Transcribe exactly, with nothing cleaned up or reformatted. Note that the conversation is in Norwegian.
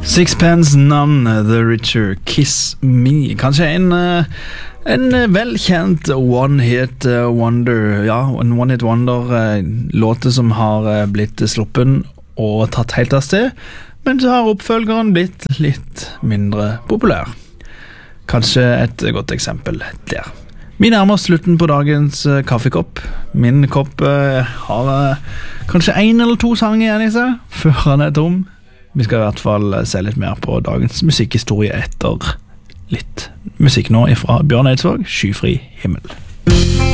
Sixpence None, The Richer, Kiss Me. Kanskje en, en velkjent one-hit wonder, ja, en one-hit wonder, låter som har blitt sluppen og tatt helt av sted, men så har oppfølgeren blitt litt mindre populær. Kanskje et godt eksempel der. Vi nærmer oss slutten på dagens kaffekopp. Min kopp har kanskje en eller to sanger igjen i seg, før han er tom. Vi skal i hvert fall se litt mer på dagens musikkhistorie etter litt musikk nå fra Bjørn Eidsvåg, Skyfri himmel.